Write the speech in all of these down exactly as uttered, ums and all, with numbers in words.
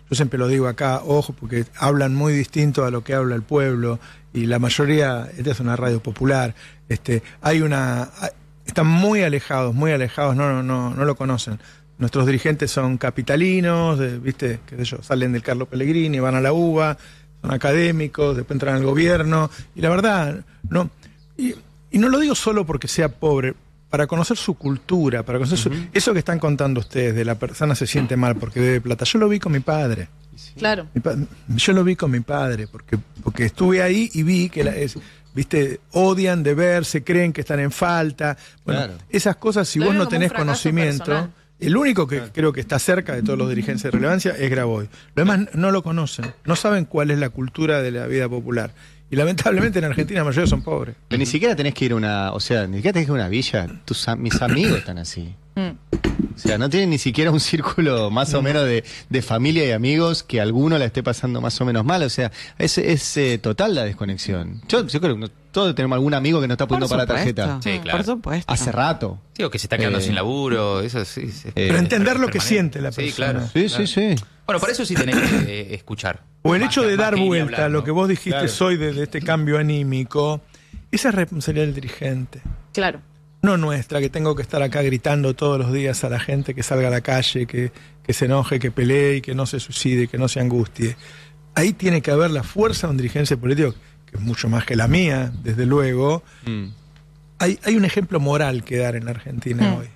yo siempre lo digo acá, ojo, porque hablan muy distinto a lo que habla el pueblo, y la mayoría, esta es una radio popular, este, hay una, están muy alejados, muy alejados, no, no, no, no lo conocen. Nuestros dirigentes son capitalinos, de, viste, qué sé yo, salen del Carlos Pellegrini, van a la U B A, son académicos, después entran al gobierno, y la verdad, no, y, y no lo digo solo porque sea pobre, para conocer su cultura, para conocer su, uh-huh. eso que están contando ustedes, de la persona se siente mal porque debe plata, yo lo vi con mi padre. Claro. Mi pa- yo lo vi con mi padre, porque, porque estuve ahí y vi que la, es, viste, odian de verse, creen que están en falta. Bueno, claro. esas cosas, si lo vos no como tenés un fracaso conocimiento, personal. el único que claro. creo que está cerca de todos los dirigentes de relevancia es Graboy. Lo demás no lo conocen, no saben cuál es la cultura de la vida popular. Y lamentablemente en Argentina la mayoría son pobres. Pero ni siquiera tenés que ir a una, o sea, ni siquiera tenés que ir a una villa. Tus, mis amigos están así. Mm. O sea, no tienen ni siquiera un círculo más o menos de, de familia y amigos que alguno la esté pasando más o menos mal. O sea, es, es eh, total la desconexión. Yo, yo creo que no, todos tenemos algún amigo que no está poniendo para la tarjeta. Sí, claro. Por supuesto. Hace rato. Sí, o que se está quedando Eh, sin laburo, eso sí. sí. eh, Pero entender lo que Permanente. siente la Sí, persona. claro. Sí, claro. sí, sí. Bueno, para eso sí tenés que eh, escuchar. O el Más hecho que- de más dar que ir vuelta a hablando. lo que vos dijiste Claro. hoy de, de este cambio anímico, esa es responsabilidad del dirigente. Claro. No nuestra, que tengo que estar acá gritando todos los días a la gente que salga a la calle, que, que se enoje, que pelee y que no se suicide, que no se angustie. Ahí tiene que haber la fuerza de un dirigente político, que es mucho más que la mía, desde luego. Mm. Hay, hay un ejemplo moral que dar en la Argentina Mm. hoy.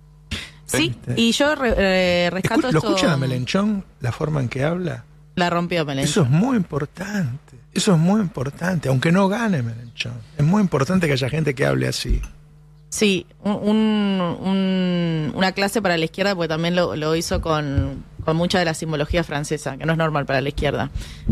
Sí, ¿Viste? y yo re- eh, rescato Escu- ¿Lo esto. escuchan a Melenchón, la forma en que habla? La rompió Melenchón. Eso es muy importante. Eso es muy importante, aunque no gane Melenchón. Es muy importante que haya gente que hable así. Sí, un, un- un- una clase para la izquierda, porque también lo, lo hizo con, con mucha de la simbología francesa, que no es normal para la izquierda.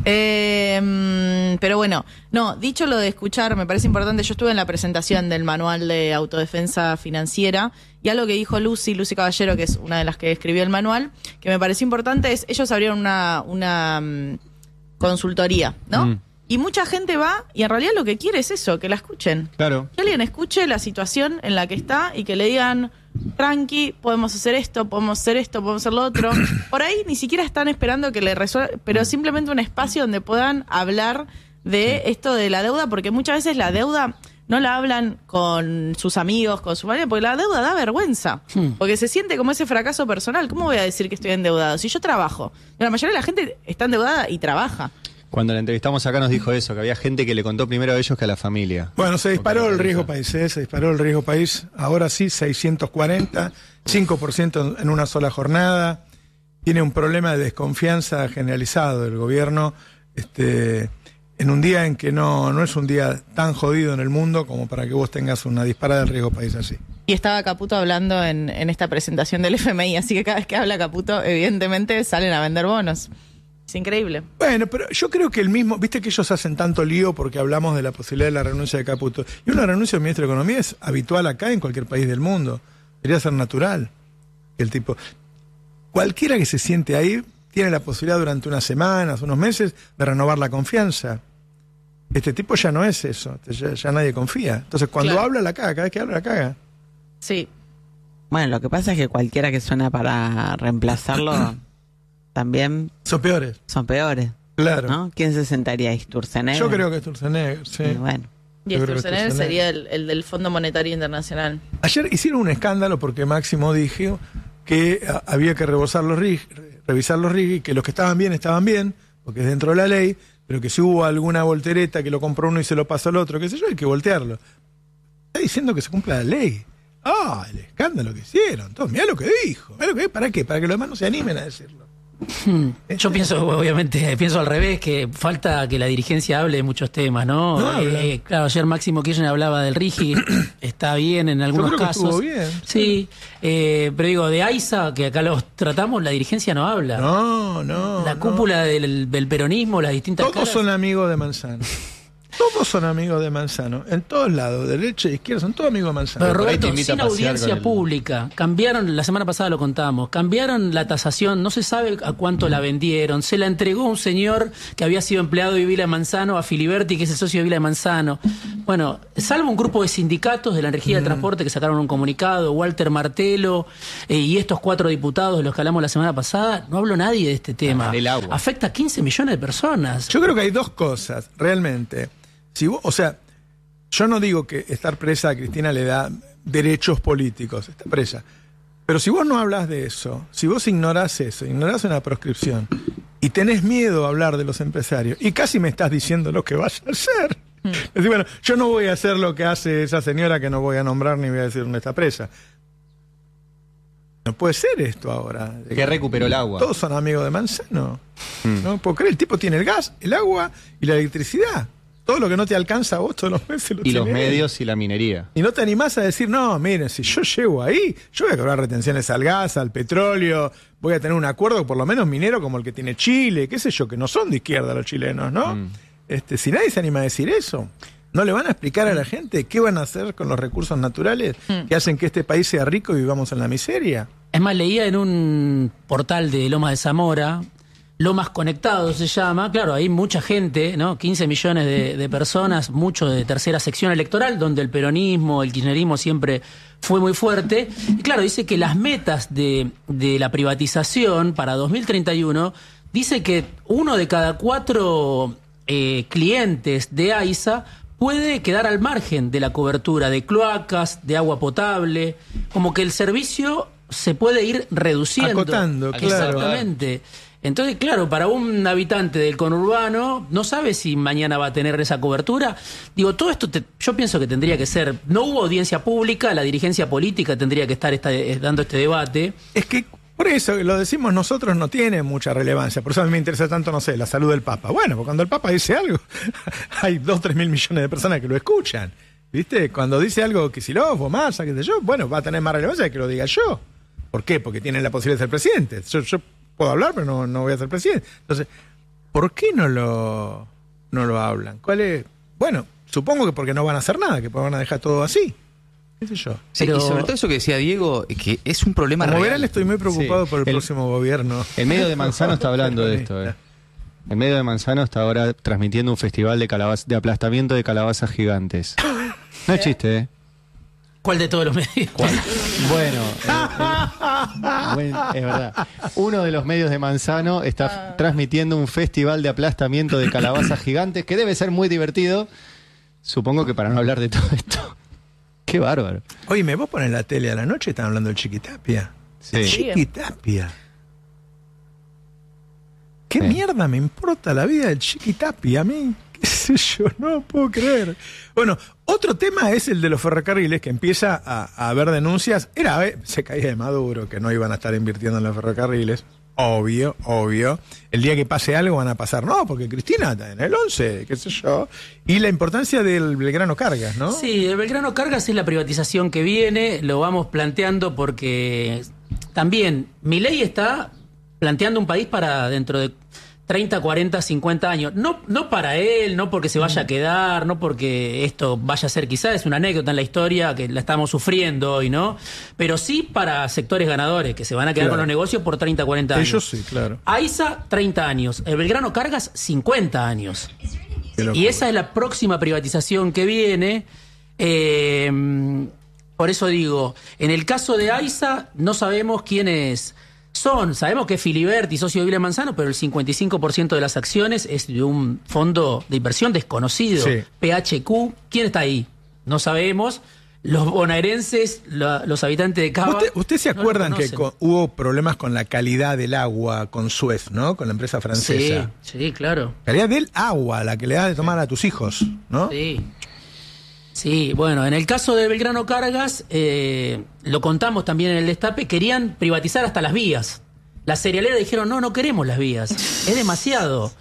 Eh, pero bueno, no, dicho lo de escuchar, me parece importante, yo estuve en la presentación del manual de autodefensa financiera, y algo que dijo Lucy, Lucy Caballero, que es una de las que escribió el manual, que me pareció importante, es, ellos abrieron una, una mm, consultoría, ¿no? Mm. Y mucha gente va, y en realidad lo que quiere es eso, que la escuchen. Claro. Que alguien escuche la situación en la que está y que le digan, tranqui, podemos hacer esto, podemos hacer esto, podemos hacer lo otro. Por ahí ni siquiera están esperando que le resuelva, pero simplemente un espacio donde puedan hablar de esto de la deuda, porque muchas veces la deuda no la hablan con sus amigos, con su familia, porque la deuda da vergüenza. Porque se siente como ese fracaso personal. ¿Cómo voy a decir que estoy endeudado? Si yo trabajo. La mayoría de la gente está endeudada y trabaja. Cuando la entrevistamos acá nos dijo eso, que había gente que le contó primero a ellos que a la familia. Bueno, se disparó Porque el la riesgo tarifa. país, ¿eh? Se disparó el riesgo país. Ahora sí, seiscientos cuarenta, cinco por ciento en una sola jornada. Tiene un problema de desconfianza generalizado del gobierno, este, en un día en que no, no es un día tan jodido en el mundo como para que vos tengas una disparada del riesgo país así. Y estaba Caputo hablando en, en esta presentación del F M I, así que cada vez que habla Caputo, evidentemente salen a vender bonos. Es increíble. Bueno, pero yo creo que el mismo, viste que ellos hacen tanto lío porque hablamos de la posibilidad de la renuncia de Caputo. Y una renuncia del ministro de Economía es habitual acá en cualquier país del mundo. Debería ser natural. El tipo, cualquiera que se siente ahí tiene la posibilidad durante unas semanas, unos meses, de renovar la confianza. Este tipo ya no es eso, ya, ya nadie confía. Entonces cuando Claro. habla la caga, cada vez que habla la caga. Sí. Bueno, lo que pasa es que cualquiera que suena para reemplazarlo también Son peores, son peores, claro. ¿no? ¿Quién se sentaría ahí? ¿Sturzenegger? Yo creo que es Sturzenegger, sí. Y bueno, Y Yo creo que Sturzenegger Sturzenegger. sería el, el del Fondo Monetario Internacional. Ayer hicieron un escándalo porque Máximo dijo que a- había que rebosar los R I G, re- revisar los R I G, y que los que estaban bien estaban bien, porque es dentro de la ley, pero que si hubo alguna voltereta que lo compró uno y se lo pasó al otro, qué sé yo, hay que voltearlo. Está diciendo que se cumpla la ley. Ah, el escándalo que hicieron. Entonces, mirá lo que dijo. Mirá lo que, ¿para qué? Para que los demás no se animen a decirlo. Yo pienso, obviamente, pienso al revés, que falta que la dirigencia hable de muchos temas, ¿no? No habla. Eh, claro, ayer Máximo Kirchner hablaba del RIGI, está bien en algunos creo que casos. estuvo bien. Sí, eh, pero digo, de AISA, que acá los tratamos, la dirigencia no habla. No, no. la no. cúpula del, del peronismo, las distintas Todos caras. son amigos de Manzano. Todos son amigos de Manzano, en todos lados, derecha e izquierda, son todos amigos de Manzano. Pero por ahí te Roberto, invita a sin pasear audiencia con el- pública, cambiaron, la semana pasada lo contábamos, cambiaron la tasación, no se sabe a cuánto la vendieron, se la entregó un señor que había sido empleado de Vila de Manzano a Filiberti, que es el socio de Vila de Manzano. Bueno, salvo un grupo de sindicatos de la energía y del transporte que sacaron un comunicado, Walter Martelo eh, y estos cuatro diputados de los que hablamos la semana pasada, no habló nadie de este tema. Ah, del agua. Afecta a quince millones de personas. Yo creo que hay dos cosas, realmente. Si vos, o sea, yo no digo que estar presa a Cristina le da derechos políticos, está presa. Pero si vos no hablas de eso, si vos ignorás eso, ignorás una proscripción y tenés miedo a hablar de los empresarios, y casi me estás diciendo lo que vas a hacer. Es decir, bueno, yo no voy a hacer lo que hace esa señora que no voy a nombrar ni voy a decir dónde está presa. No puede ser esto ahora. Que recuperó el agua. Todos son amigos de Manzano. No puedo creer, el tipo tiene el gas, el agua y la electricidad. Todo lo que no te alcanza a vos todos los meses lo Y los tenés. medios y la minería. Y no te animás a decir, no, miren, si yo llego ahí, yo voy a cobrar retenciones al gas, al petróleo, voy a tener un acuerdo por lo menos minero como el que tiene Chile, qué sé yo, que no son de izquierda los chilenos, ¿no? Mm. Este, si nadie se anima a decir eso, ¿no le van a explicar a la gente qué van a hacer con los recursos naturales que hacen que este país sea rico y vivamos en la miseria? Es más, leía en un portal de Lomas de Zamora, Lomas Conectados se llama, claro, hay mucha gente, ¿no? quince millones de, de personas, mucho de tercera sección electoral, donde el peronismo, el kirchnerismo siempre fue muy fuerte. Y claro, dice que las metas de, de la privatización para dos mil treinta y uno, dice que uno de cada cuatro eh, clientes de AISA puede quedar al margen de la cobertura de cloacas, de agua potable, como que el servicio se puede ir reduciendo. Acotando, claro. Exactamente. Entonces, claro, para un habitante del conurbano, no sabe si mañana va a tener esa cobertura. Digo, todo esto te- yo pienso que tendría que ser... No hubo audiencia pública, la dirigencia política tendría que estar esta- eh, dando este debate. Es que por eso lo decimos nosotros no tiene mucha relevancia. Por eso a mí me interesa tanto, no sé, la salud del Papa. Bueno, porque cuando el Papa dice algo, hay dos, tres mil millones de personas que lo escuchan. ¿Viste? Cuando dice algo Kicillof o Massa, qué sé yo, bueno, va a tener más relevancia que lo diga yo. ¿Por qué? Porque tienen la posibilidad de ser presidente. Yo, yo puedo hablar, pero no, no voy a ser presidente. Entonces, ¿por qué no lo, no lo hablan? ¿Cuál es? Bueno, supongo que porque no van a hacer nada, que van a dejar todo así. ¿Qué sé yo? Sí, Pero- y sobre todo eso que decía Diego, que es un problema Como real. verán, estoy muy preocupado Sí. por el, El- próximo gobierno. El medio de Manzano está hablando de esto. Eh. El medio de Manzano está ahora transmitiendo un festival de, calabaz- de aplastamiento de calabazas gigantes. No es chiste, ¿eh? ¿Cuál de todos los medios? Bueno, eh, eh, bueno, es verdad. Uno de los medios de Manzano está f- transmitiendo un festival de aplastamiento de calabazas gigantes que debe ser muy divertido. Supongo que para no hablar de todo esto. Qué bárbaro. Oye, vos pones la tele a la noche y están hablando del Chiquitapia. Sí. Chiquitapia. ¿Qué Sí. mierda me importa la vida del Chiquitapia? A mí, qué sé yo, no puedo creer. Bueno, otro tema es el de los ferrocarriles, que empieza a, a haber denuncias. Era, eh, se caía de Maduro, que no iban a estar invirtiendo en los ferrocarriles. Obvio, obvio. El día que pase algo van a pasar, no, porque Cristina está en el once, qué sé yo. Y la importancia del Belgrano Cargas, ¿no? Sí, el Belgrano Cargas es la privatización que viene, lo vamos planteando porque también Milei está planteando un país para dentro de treinta, cuarenta, cincuenta años. No, no para él, no porque se vaya a quedar, no porque esto vaya a ser quizás, es una anécdota en la historia que la estamos sufriendo hoy, ¿no? Pero sí para sectores ganadores que se van a quedar Claro. con los negocios por treinta, cuarenta años. Ellos sí, claro. AISA, treinta años. El Belgrano Cargas, cincuenta años. Qué locura. Y esa es la próxima privatización que viene. Eh, por eso digo, en el caso de AISA no sabemos quiénes son. Sabemos que es Filiberti, socio de Vila Manzano, pero el cincuenta y cinco por ciento de las acciones es de un fondo de inversión desconocido, Sí. P H Q. ¿Quién está ahí? No sabemos. Los bonaerenses, la- los habitantes de Cava... ¿Usted, usted se no lo acuerdan que conocen. co- hubo problemas con la calidad del agua con Suez, ¿no? Con la empresa Sí, francesa. sí, claro. Calidad del agua, la que le das de tomar a tus hijos, ¿no? Sí. Sí, bueno, en el caso de Belgrano Cargas, eh, lo contamos también en el destape, querían privatizar hasta las vías. Las cerealeras dijeron, no, no queremos las vías, es demasiado.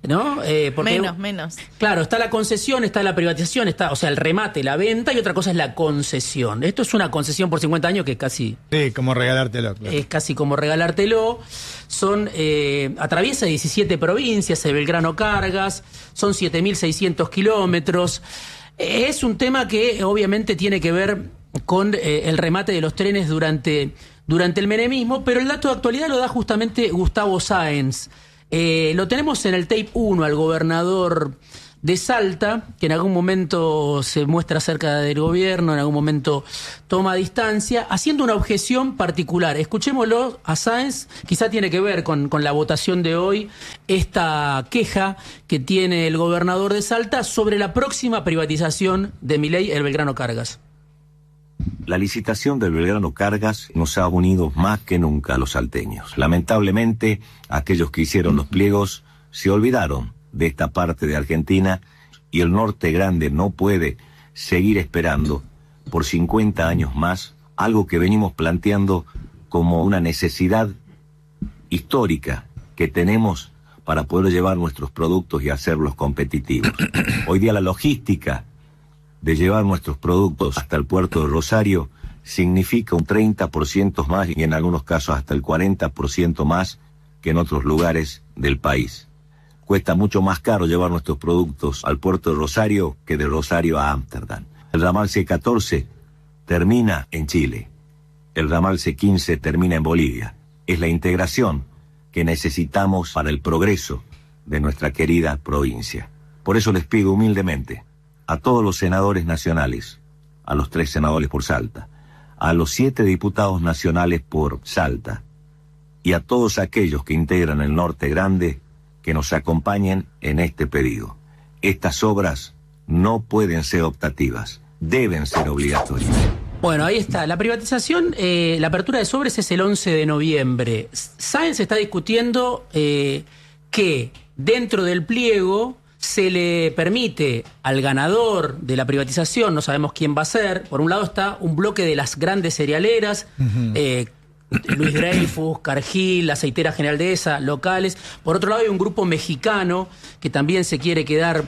¿no? Eh, porque, menos, menos. Claro, está la concesión, está la privatización, está, o sea, el remate, la venta, y otra cosa es la concesión. Esto es una concesión por cincuenta años que es casi... Sí, como regalártelo, claro. Es casi como regalártelo. Son, eh, atraviesa diecisiete provincias, el Belgrano Cargas, son siete mil seiscientos kilómetros. Eh, es un tema que obviamente tiene que ver con eh, el remate de los trenes durante, durante el menemismo, pero el dato de actualidad lo da justamente Gustavo Sáenz. Eh, lo tenemos en el tape uno al gobernador de Salta, que en algún momento se muestra cerca del gobierno, en algún momento toma distancia, haciendo una objeción particular. Escuchémoslo a Sáenz, quizá tiene que ver con, con la votación de hoy, esta queja que tiene el gobernador de Salta sobre la próxima privatización de Milei, el Belgrano Cargas. La licitación del Belgrano Cargas nos ha unido más que nunca a los salteños. Lamentablemente, aquellos que hicieron los pliegos se olvidaron de esta parte de Argentina y el Norte Grande no puede seguir esperando por cincuenta años más algo que venimos planteando como una necesidad histórica que tenemos para poder llevar nuestros productos y hacerlos competitivos. Hoy día la logística de llevar nuestros productos hasta el puerto de Rosario significa un treinta por ciento más y en algunos casos hasta el cuarenta por ciento más que en otros lugares del país. Cuesta mucho más caro llevar nuestros productos al puerto de Rosario que de Rosario a Ámsterdam. El ramal C catorce termina en Chile. El ramal C quince termina en Bolivia. Es la integración que necesitamos para el progreso de nuestra querida provincia. Por eso les pido humildemente a todos los senadores nacionales, a los tres senadores por Salta, a los siete diputados nacionales por Salta y a todos aquellos que integran el Norte Grande que nos acompañen en este pedido. Estas obras no pueden ser optativas, deben ser obligatorias. Bueno, ahí está. La privatización, eh, la apertura de sobres es el once de noviembre. Sáenz está discutiendo eh, que dentro del pliego se le permite al ganador de la privatización, no sabemos quién va a ser, por un lado está un bloque de las grandes cerealeras, uh-huh. eh, Luis Dreyfus, Cargill, Aceitera General Dehesa, locales. Por otro lado hay un grupo mexicano que también se quiere quedar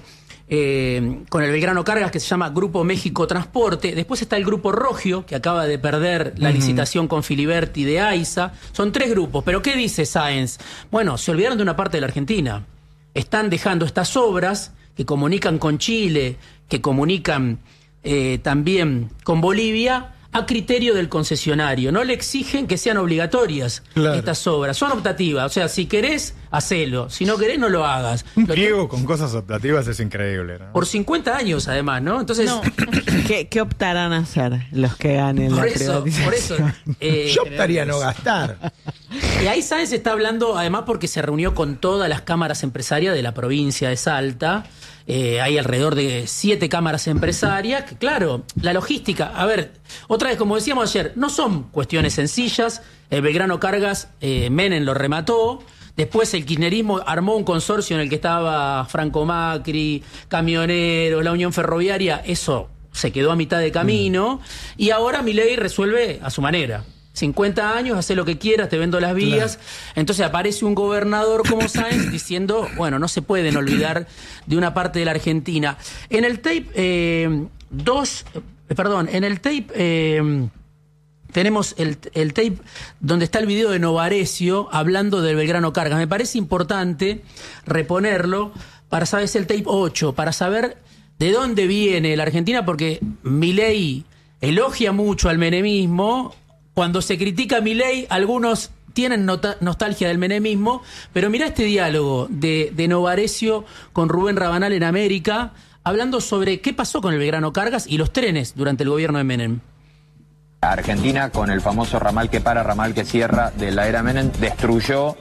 eh, con el Belgrano Cargas, que se llama Grupo México Transporte. Después está el Grupo Rogio, que acaba de perder la uh-huh. licitación con Filiberti de AISA. Son tres grupos, pero ¿qué dice Sáenz? Bueno, se olvidaron de una parte de la Argentina. Están dejando estas obras que comunican con Chile, que comunican eh, también con Bolivia, a criterio del concesionario. No le exigen que sean obligatorias claro. estas obras. Son optativas. O sea, si querés, hacelo. Si no querés, no lo hagas. Un lo pliego te... con cosas optativas es increíble, ¿no? Por cincuenta años, además, ¿no? Entonces... No. ¿Qué, ¿Qué optarán a hacer los que ganen por la eso, privatización? Por eso. Eh, Yo optaría a no gastar. Y ahí Sáenz está hablando, además, porque se reunió con todas las cámaras empresarias de la provincia de Salta. Eh, hay alrededor de siete cámaras empresarias, que claro, la logística, a ver, otra vez, como decíamos ayer, no son cuestiones sencillas. El Belgrano Cargas, eh, Menem lo remató. Después el kirchnerismo armó un consorcio en el que estaba Franco Macri, camioneros, la Unión Ferroviaria. Eso se quedó a mitad de camino. Mm. Y ahora Milei resuelve a su manera. cincuenta años, haz lo que quieras, te vendo las vías. Claro. Entonces aparece un gobernador como Sáenz diciendo, bueno, no se pueden olvidar de una parte de la Argentina. En el tape eh, dos, eh, perdón, en el tape eh, tenemos el, el tape donde está el video de Novarecio hablando del Belgrano Cargas. Me parece importante reponerlo para saber, es el tape ocho, para saber de dónde viene la Argentina, porque Milei elogia mucho al menemismo. Cuando se critica a Milei, algunos tienen nota- nostalgia del menemismo, pero mirá este diálogo de, de Novarecio con Rubén Rabanal en América, hablando sobre qué pasó con el Belgrano Cargas y los trenes durante el gobierno de Menem. Argentina, con el famoso ramal que para, ramal que cierra de la era Menem, destruyó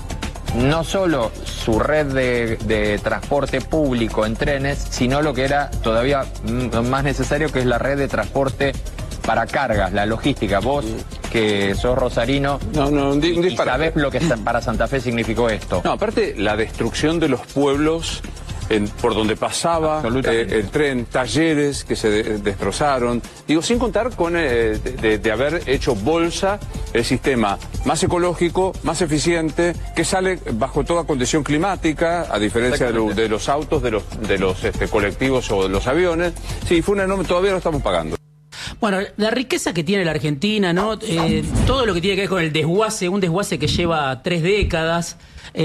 no solo su red de, de transporte público en trenes, sino lo que era todavía más necesario, que es la red de transporte para cargas, la logística. Vos, que sos rosarino, no, no, un, di- un y sabés lo que para Santa Fe significó esto. No, aparte, la destrucción de los pueblos en, por donde pasaba eh, el tren, talleres que se de, destrozaron. Digo, sin contar con eh, de, de haber hecho bolsa el sistema más ecológico, más eficiente, que sale bajo toda condición climática, a diferencia de, lo, de los autos, de los, de los este, colectivos o de los aviones. Sí, fue una enorme, todavía lo estamos pagando. Bueno, la riqueza que tiene la Argentina, ¿no? Eh, todo lo que tiene que ver con el desguace, un desguace que lleva tres décadas.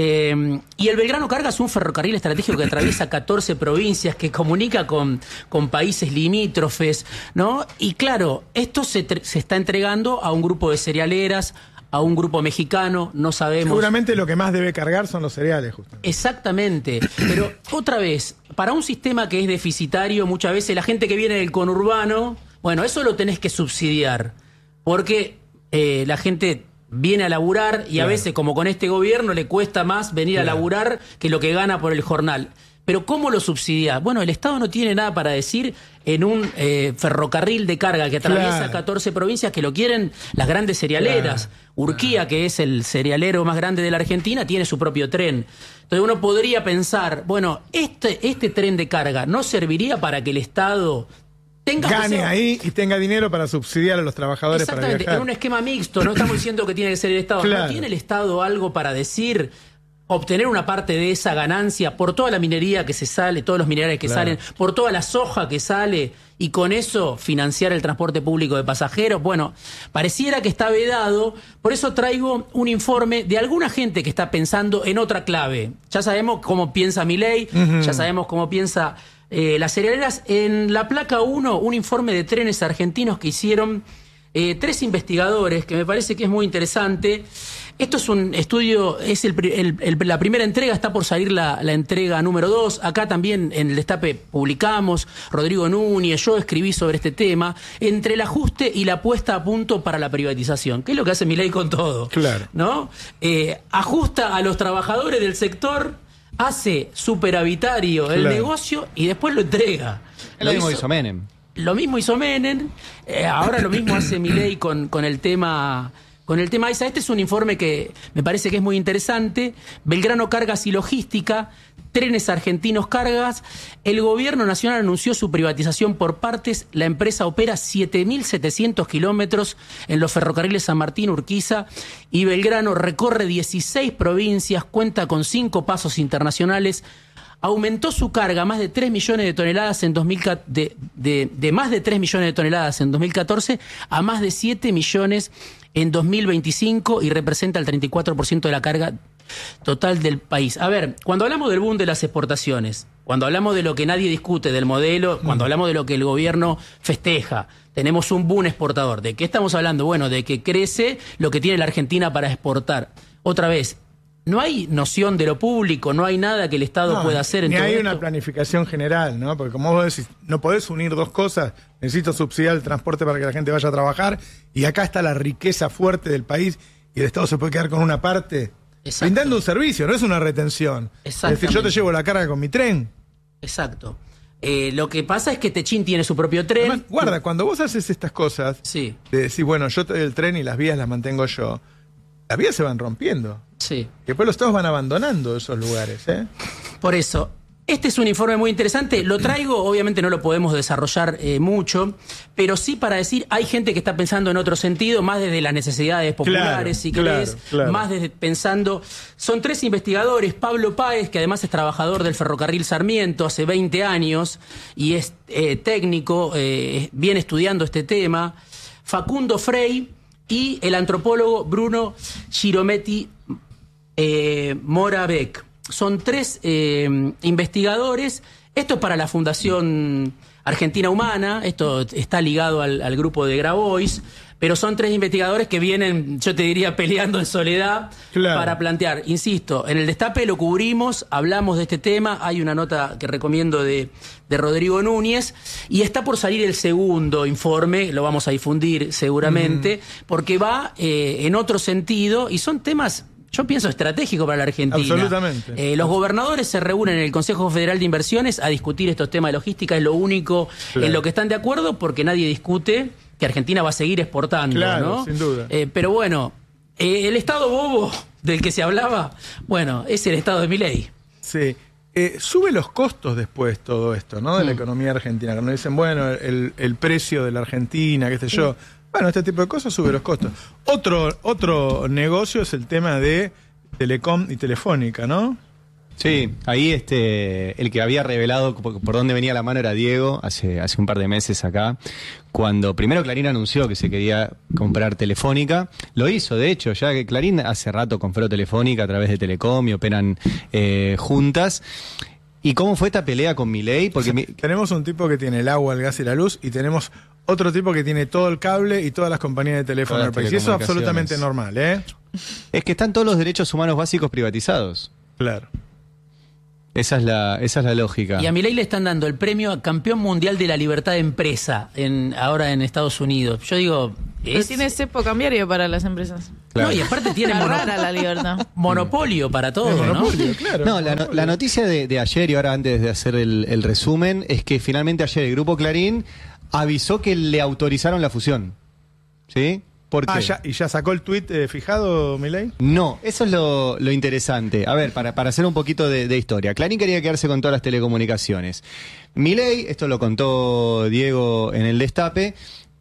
Eh, y el Belgrano Cargas es un ferrocarril estratégico que atraviesa catorce provincias, que comunica con, con países limítrofes, ¿no? Y claro, esto se, se está entregando a un grupo de cerealeras, a un grupo mexicano, no sabemos. Seguramente lo que más debe cargar son los cereales, justamente. Exactamente, pero otra vez, para un sistema que es deficitario, muchas veces la gente que viene del conurbano, bueno, eso lo tenés que subsidiar, porque eh, la gente viene a laburar y claro. a veces, como con este gobierno, le cuesta más venir claro. a laburar que lo que gana por el jornal. Pero ¿cómo lo subsidia? Bueno, el Estado no tiene nada para decir en un eh, ferrocarril de carga que atraviesa claro. catorce provincias, que lo quieren las grandes cerealeras. Claro. Urquía, que es el cerealero más grande de la Argentina, tiene su propio tren. Entonces uno podría pensar, bueno, este, este tren de carga ¿no serviría para que el Estado tenga gane sea, ahí y tenga dinero para subsidiar a los trabajadores para viajar? Exactamente, en un esquema mixto, no estamos diciendo que tiene que ser el Estado. Claro. ¿No tiene el Estado algo para decir, obtener una parte de esa ganancia por toda la minería que se sale, todos los minerales que claro. salen, por toda la soja que sale, y con eso financiar el transporte público de pasajeros? Bueno, pareciera que está vedado. Por eso traigo un informe de alguna gente que está pensando en otra clave. Ya sabemos cómo piensa Milei, uh-huh. ya sabemos cómo piensa eh, las cerealeras. En la placa uno, un informe de trenes argentinos que hicieron eh, tres investigadores, que me parece que es muy interesante. Esto es un estudio, es el, el, el, la primera entrega, está por salir la, la entrega número dos. Acá también en el Destape publicamos, Rodrigo Núñez, yo escribí sobre este tema, entre el ajuste y la puesta a punto para la privatización, que es lo que hace Milei con todo. Claro. ¿No? Eh, ajusta a los trabajadores del sector, hace superavitario el claro. negocio y después lo entrega. Lo, lo mismo hizo Menem. Lo mismo hizo Menem, eh, ahora lo mismo hace Milei con, con el tema... Con el tema esa, este es un informe que me parece que es muy interesante. Belgrano Cargas y Logística, Trenes Argentinos Cargas. El gobierno nacional anunció su privatización por partes. La empresa opera siete mil setecientos kilómetros en los ferrocarriles San Martín, Urquiza y Belgrano. Recorre dieciséis provincias, cuenta con cinco pasos internacionales. Aumentó su carga a más de tres millones de toneladas en dos mil de, de, de más de tres millones de toneladas en dos mil catorce a más de siete millones en dos mil veinticinco y representa el treinta y cuatro por ciento de la carga total del país. A ver, cuando hablamos del boom de las exportaciones, cuando hablamos de lo que nadie discute del modelo, cuando hablamos de lo que el gobierno festeja, tenemos un boom exportador. ¿De qué estamos hablando? Bueno, de que crece lo que tiene la Argentina para exportar. Otra vez, no hay noción de lo público, no hay nada que el Estado no, pueda hacer en ni todo hay esto. Una planificación general, ¿no? Porque como vos decís, no podés unir dos cosas. Necesito subsidiar el transporte para que la gente vaya a trabajar, y acá está la riqueza fuerte del país, y el Estado se puede quedar con una parte brindando un servicio, no es una retención. Es decir, yo te llevo la carga con mi tren. Exacto. Eh, lo que pasa es que Techín tiene su propio tren. Además, guarda, cuando vos haces estas cosas, sí. de decir, bueno, yo el tren y las vías las mantengo yo, las vías se van rompiendo. Sí. Y después los estados van abandonando esos lugares, ¿eh? Por eso, este es un informe muy interesante. Lo traigo, obviamente no lo podemos desarrollar eh, mucho, pero sí para decir, hay gente que está pensando en otro sentido, más desde las necesidades populares, claro, si claro, querés, claro. más desde pensando... Son tres investigadores, Pablo Páez, que además es trabajador del ferrocarril Sarmiento hace veinte años y es eh, técnico, eh, viene estudiando este tema, Facundo Frey y el antropólogo Bruno Girometti eh, Moravec. Son tres eh, investigadores. Esto es para la Fundación Argentina Humana. Esto está ligado al, al grupo de Grabois. Pero son tres investigadores que vienen, yo te diría, peleando en soledad claro. para plantear. Insisto, en el Destape lo cubrimos, hablamos de este tema. Hay una nota que recomiendo de, de Rodrigo Núñez. Y está por salir el segundo informe, lo vamos a difundir seguramente, mm. porque va eh, en otro sentido y son temas... Yo pienso estratégico para la Argentina. Absolutamente. Eh, los gobernadores se reúnen en el Consejo Federal de Inversiones a discutir estos temas de logística. Es lo único claro. en lo que están de acuerdo, porque nadie discute que Argentina va a seguir exportando, claro, ¿no? sin duda. Eh, pero bueno, eh, el Estado bobo del que se hablaba, bueno, es el Estado de Milei. Sí. eh, sube los costos después todo esto, ¿no? De la Mm. economía argentina. Cuando dicen, bueno, el, el precio de la Argentina, qué sé yo. Bueno, este tipo de cosas sube los costos. Otro, otro negocio es el tema de Telecom y Telefónica, ¿no? Sí, ahí este el que había revelado por, por dónde venía la mano era Diego, hace, hace un par de meses acá, cuando primero Clarín anunció que se quería comprar Telefónica. Lo hizo, de hecho, ya que Clarín hace rato compró Telefónica a través de Telecom y operan eh, juntas. ¿Y cómo fue esta pelea con Milei? Porque mi- Tenemos un tipo que tiene el agua, el gas y la luz, y tenemos otro tipo que tiene todo el cable y todas las compañías de teléfono Todas del las país. Y eso es telecomunicaciones. absolutamente normal, ¿eh? es que están todos los derechos humanos básicos privatizados. Claro. Esa es la, esa es la lógica. Y a Milei le están dando el premio a campeón mundial de la libertad de empresa en, ahora en Estados Unidos. Yo digo, Pero es tiene cepo cambiario para las empresas. Claro. No, y aparte tiene Está mono- rara la libertad. monopolio para todo, ¿no? Monopolio, claro. No, la, no- monopolio. la noticia de, de ayer, y ahora antes de hacer el, el resumen, es que finalmente ayer el Grupo Clarín avisó que le autorizaron la fusión. ¿Sí? ¿Por qué? Ah, ya, ¿y ya sacó el tuit eh, fijado, Milei? No, eso es lo, lo interesante. A ver, para, para hacer un poquito de, de historia. Clarín quería quedarse con todas las telecomunicaciones. Milei, esto lo contó Diego en el Destape,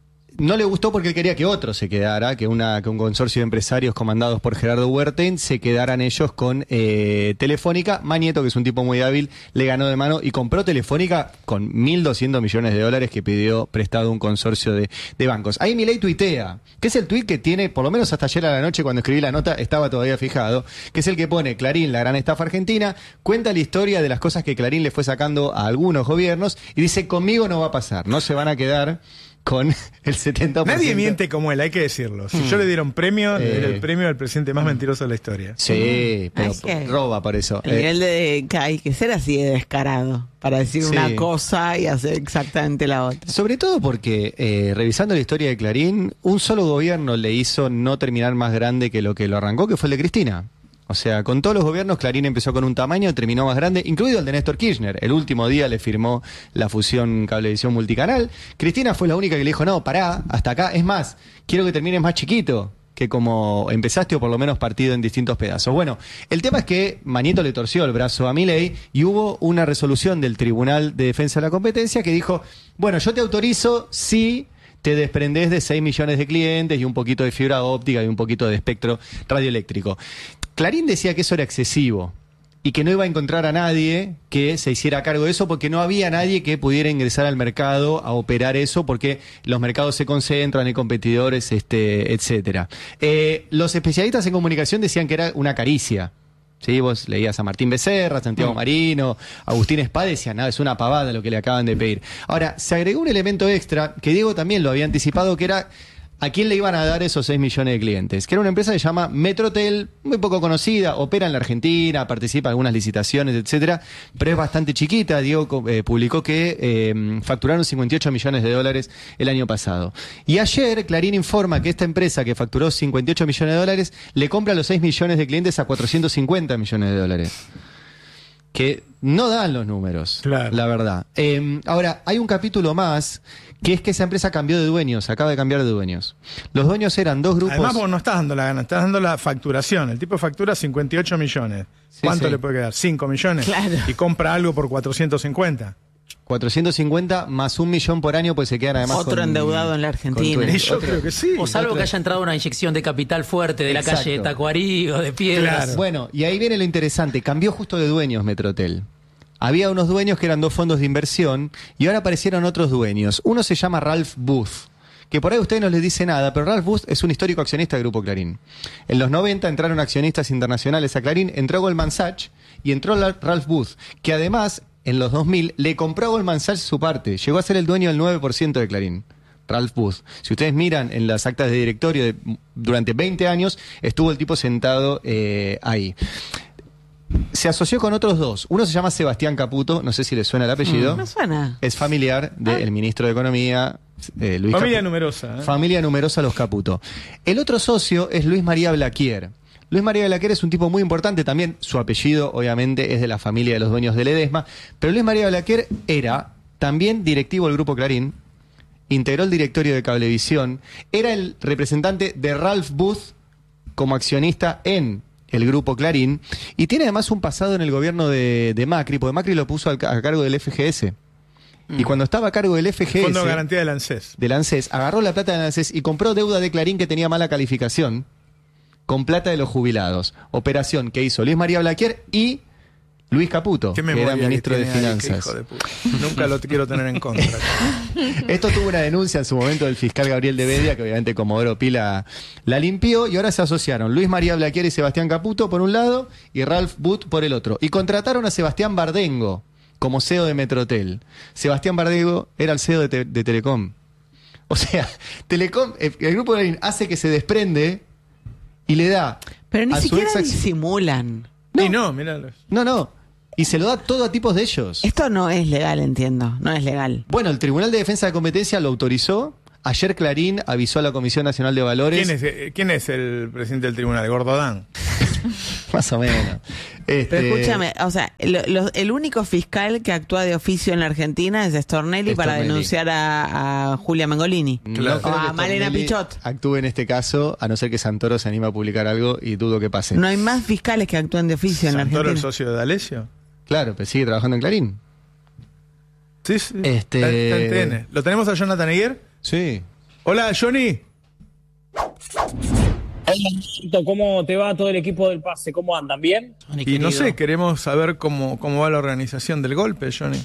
no le gustó porque él quería que otro se quedara, que, una, que un consorcio de empresarios comandados por Gerardo Huerten se quedaran ellos con eh, Telefónica. Manieto, que es un tipo muy hábil, le ganó de mano y compró Telefónica con mil doscientos millones de dólares que pidió prestado un consorcio de, de bancos. Ahí Milei tuitea, que es el tuit que tiene, por lo menos hasta ayer a la noche cuando escribí la nota, estaba todavía fijado, que es el que pone Clarín, la gran estafa argentina, cuenta la historia de las cosas que Clarín le fue sacando a algunos gobiernos y dice, conmigo no va a pasar, no se van a quedar con el setenta por ciento. Nadie miente como él, hay que decirlo. Si yo le diera un premio, le diera el premio al presidente más mentiroso de la historia. Sí, pero Es que- roba por eso. El Eh, nivel de que hay que ser así de descarado para decir Sí. una cosa y hacer exactamente la otra. Sobre todo porque, eh, revisando la historia de Clarín, un solo gobierno le hizo no terminar más grande que lo que lo arrancó, que fue el de Cristina. O sea, con todos los gobiernos, Clarín empezó con un tamaño, terminó más grande, incluido el de Néstor Kirchner. El último día le firmó la fusión Cablevisión Multicanal. Cristina fue la única que le dijo, no, pará, hasta acá. Es más, quiero que termines más chiquito que como empezaste, o por lo menos partido en distintos pedazos. Bueno, el tema es que Manieto le torció el brazo a Milei y hubo una resolución del Tribunal de Defensa de la Competencia que dijo, bueno, yo te autorizo si te desprendés de seis millones de clientes y un poquito de fibra óptica y un poquito de espectro radioeléctrico. Clarín decía que eso era excesivo y que no iba a encontrar a nadie que se hiciera cargo de eso porque no había nadie que pudiera ingresar al mercado a operar eso porque los mercados se concentran, hay competidores, este, etcétera. Eh, los especialistas en comunicación decían que era una caricia. Sí, vos leías a Martín Becerra, Santiago Marino, Agustín Spa, decían, nada, es una pavada lo que le acaban de pedir. Ahora, se agregó un elemento extra que Diego también lo había anticipado, que era a quién le iban a dar esos seis millones de clientes, que era una empresa que se llama Metrotel, muy poco conocida, opera en la Argentina, participa en algunas licitaciones, etcétera, pero es bastante chiquita. Diego eh, publicó que eh, facturaron cincuenta y ocho millones de dólares el año pasado. Y ayer Clarín informa que esta empresa que facturó cincuenta y ocho millones de dólares le compra los seis millones de clientes a cuatrocientos cincuenta millones de dólares. Que no dan los números, Claro. la verdad. Eh, ahora, hay un capítulo más, que es que esa empresa cambió de dueños, acaba de cambiar de dueños. Los dueños eran dos grupos... Además, vos no estás dando la gana, estás dando la facturación. El tipo factura cincuenta y ocho millones. Sí, ¿Cuánto sí. le puede quedar? ¿cinco millones? Claro. Y compra algo por cuatrocientos cincuenta. cuatrocientos cincuenta más un millón por año, pues se quedan además Otro con- endeudado en la con Argentina. Twitter. Y yo Otro- creo que sí. O salvo Otra- que haya entrado una inyección de capital fuerte de la Exacto. calle de Tacuarí o de Piedras. Claro. Bueno, y ahí viene lo interesante, cambió justo de dueños Metrotel. Había unos dueños que eran dos fondos de inversión y ahora aparecieron otros dueños. Uno se llama Ralph Booth, que por ahí a ustedes no les dice nada, pero Ralph Booth es un histórico accionista del Grupo Clarín. En los noventa entraron accionistas internacionales a Clarín, entró Goldman Sachs y entró La- Ralph Booth, que además en los dos mil le compró a Goldman Sachs su parte, llegó a ser el dueño del nueve por ciento de Clarín. Ralph Booth. Si ustedes miran en las actas de directorio, de- durante veinte años estuvo el tipo sentado eh, ahí. Se asoció con otros dos. Uno se llama Sebastián Caputo, no sé si le suena el apellido. No suena. Es familiar del ministro de Economía, eh, Luis Familia Capu- numerosa. ¿eh? Familia numerosa los Caputo. El otro socio es Luis María Blaquier. Luis María Blaquier es un tipo muy importante también. Su apellido, obviamente, es de la familia de los dueños de Ledesma. Pero Luis María Blaquier era también directivo del Grupo Clarín, integró el directorio de Cablevisión, era el representante de Ralph Booth como accionista en el grupo Clarín, y tiene además un pasado en el gobierno de, de Macri, porque Macri lo puso al, a cargo del F G S. Mm. Y cuando estaba a cargo del F G S... Fondo de Garantía del ANSES. Del ANSES, agarró la plata del ANSES y compró deuda de Clarín que tenía mala calificación, con plata de los jubilados. Operación que hizo Luis María Blaquier y Luis Caputo, que era ministro de Finanzas. Hijo de puta. Nunca lo quiero tener en contra. Esto tuvo una denuncia en su momento del fiscal Gabriel de Bedia, que obviamente Comodoro Pi la, la limpió, y ahora se asociaron Luis María Blaquier y Sebastián Caputo por un lado y Ralph Butt por el otro. Y contrataron a Sebastián Bardengo como C E O de Metrotel. Sebastián Bardengo era el C E O de, te, de Telecom. O sea, Telecom, el, el grupo de Clarín hace que se desprende y le da... Pero ni a siquiera su ex... disimulan. No, y no, míralos. No, no. Y se lo da todo a tipos de ellos. Esto no es legal, entiendo. No es legal. Bueno, el Tribunal de Defensa de Competencia lo autorizó. Ayer Clarín avisó a la Comisión Nacional de Valores. ¿Quién es, ¿quién es el presidente del tribunal? ¿Gordodán? Más o menos. Este... Pero escúchame, o sea, lo, lo, el único fiscal que actúa de oficio en la Argentina es Stornelli, Stornelli. para denunciar a, a Julia Mengolini. Claro. O a Malena Pichot. Actúe en este caso, a no ser que Santoro se anime a publicar algo y dudo que pase. No hay más fiscales que actúen de oficio en la Argentina. ¿Santoro el socio de D'Alessio? Claro, pero sigue trabajando en Clarín. Sí, sí. Este... Está, está en T N. ¿Lo tenemos a Jonathan Eguer? Sí. Hola, Johnny. Hola, ¿cómo te va todo el equipo del Pase? ¿Cómo andan? ¿Bien? Johnny, y querido. No sé, queremos saber cómo, cómo va la organización del golpe, Johnny.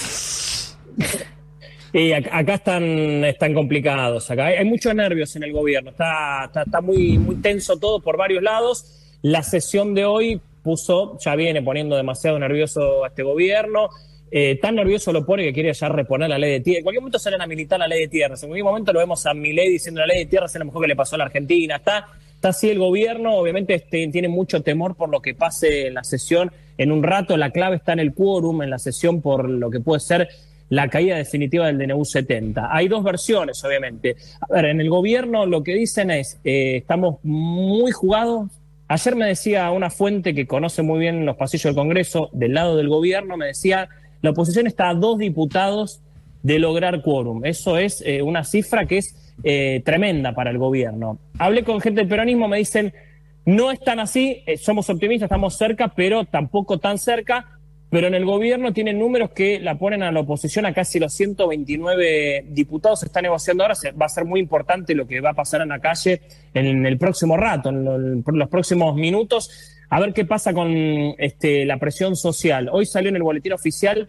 Y acá están, están complicados. Acá hay, hay muchos nervios en el gobierno. Está, está, está muy, muy tenso todo por varios lados. La sesión de hoy puso, ya viene poniendo demasiado nervioso a este gobierno. Eh, tan nervioso lo pone que quiere ya reponer la ley de tierras. En cualquier momento salen a militar la ley de tierras. En cualquier momento lo vemos a Milei diciendo la ley de tierras es lo mejor que le pasó a la Argentina. Está, está así el gobierno. Obviamente este, tiene mucho temor por lo que pase en la sesión en un rato. La clave está en el quórum, en la sesión, por lo que puede ser la caída definitiva del D N U setenta. Hay dos versiones, obviamente. A ver, en el gobierno lo que dicen es, eh, estamos muy jugados. Ayer me decía una fuente que conoce muy bien los pasillos del Congreso, del lado del gobierno, me decía, la oposición está a dos diputados de lograr quórum. Eso es eh, una cifra que es eh, tremenda para el gobierno. Hablé con gente del peronismo, me dicen, no es tan así, eh, somos optimistas, estamos cerca, pero tampoco tan cerca. Pero en el gobierno tienen números que la ponen a la oposición a casi los ciento veintinueve diputados. Se está negociando ahora, va a ser muy importante lo que va a pasar en la calle en el próximo rato, en los próximos minutos, a ver qué pasa con este, la presión social. Hoy salió en el boletín oficial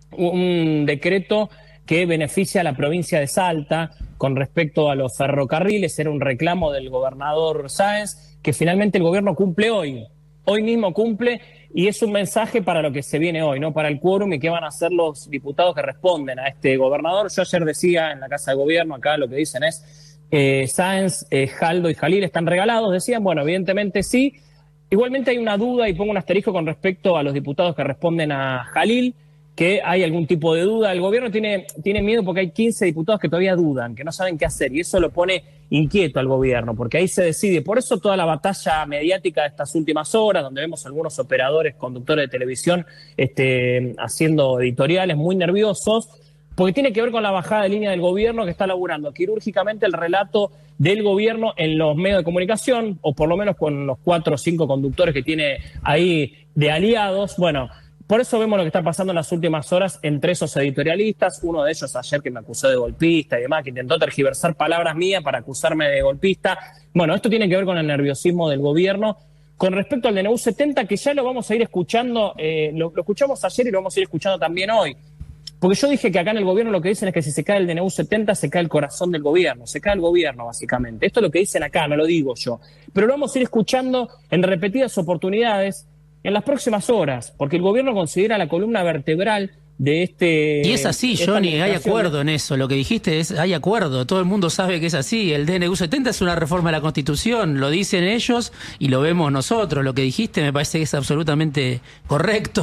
un decreto que beneficia a la provincia de Salta con respecto a los ferrocarriles. Era un reclamo del gobernador Sáenz, que finalmente el gobierno cumple hoy. Hoy mismo cumple, y es un mensaje para lo que se viene hoy, ¿no? Para el quórum y qué van a hacer los diputados que responden a este gobernador. Yo ayer decía en la Casa de Gobierno, acá lo que dicen es eh, Sáenz, eh, Jaldo y Jalil están regalados. Decían, bueno, evidentemente sí. Igualmente hay una duda, y pongo un asterisco con respecto a los diputados que responden a Jalil, que hay algún tipo de duda. El gobierno tiene, tiene miedo porque hay quince diputados que todavía dudan, que no saben qué hacer, y eso lo pone inquieto al gobierno, porque ahí se decide. Por eso toda la batalla mediática de estas últimas horas, donde vemos algunos operadores, conductores de televisión este, haciendo editoriales muy nerviosos, porque tiene que ver con la bajada de línea del gobierno, que está laburando quirúrgicamente el relato del gobierno en los medios de comunicación, o por lo menos con los cuatro o cinco conductores que tiene ahí de aliados. Bueno, por eso vemos lo que está pasando en las últimas horas entre esos editorialistas. Uno de ellos ayer que me acusó de golpista y demás, que intentó tergiversar palabras mías para acusarme de golpista. Bueno, esto tiene que ver con el nerviosismo del gobierno. Con respecto al D N U setenta, que ya lo vamos a ir escuchando, eh, lo, lo escuchamos ayer y lo vamos a ir escuchando también hoy. Porque yo dije que acá en el gobierno lo que dicen es que si se cae el D N U setenta, se cae el corazón del gobierno, se cae el gobierno básicamente. Esto es lo que dicen acá, no lo digo yo. Pero lo vamos a ir escuchando en repetidas oportunidades en las próximas horas, porque el gobierno considera la columna vertebral de este... Y es así, Johnny, hay acuerdo en eso. Lo que dijiste es, hay acuerdo, todo el mundo sabe que es así. El D N U setenta es una reforma de la Constitución, lo dicen ellos y lo vemos nosotros. Lo que dijiste me parece que es absolutamente correcto.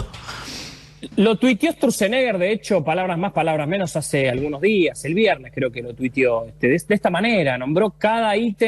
Lo tuiteó Sturzenegger, de hecho, palabras más, palabras menos, hace algunos días, el viernes creo que lo tuiteó, este, de, de esta manera, nombró cada ítem